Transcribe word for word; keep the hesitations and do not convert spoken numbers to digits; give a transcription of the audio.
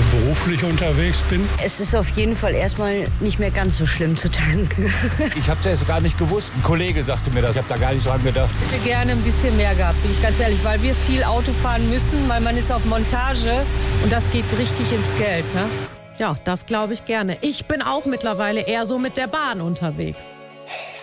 beruflich unterwegs bin. Es ist auf jeden Fall erstmal nicht mehr ganz so schlimm zu tanken. Ich habe es erst gar nicht gewusst. Ein Kollege sagte mir das. Ich habe da gar nicht dran gedacht. Ich hätte gerne ein bisschen mehr gehabt, bin ich ganz ehrlich, weil wir viel Auto fahren müssen, weil man ist auf Montage und das geht richtig ins Geld, ne? Ja, das glaube ich gerne. Ich bin auch mittlerweile eher so mit der Bahn unterwegs.